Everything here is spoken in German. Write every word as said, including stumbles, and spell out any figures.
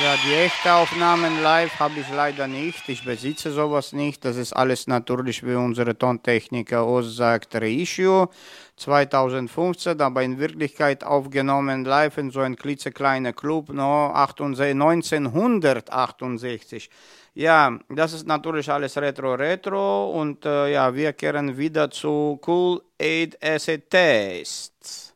Ja, die echten Aufnahmen live habe ich leider nicht. Ich besitze sowas nicht. Das ist alles natürlich, wie unsere Tontechniker aussagt, Reissue zweitausendfünfzehn, aber in Wirklichkeit aufgenommen live in so ein klitzekleiner Club no, neunzehnhundertachtundsechzig. Ja, das ist natürlich alles Retro-Retro und äh, ja, wir kehren wieder zu Cool Aid Acid Test.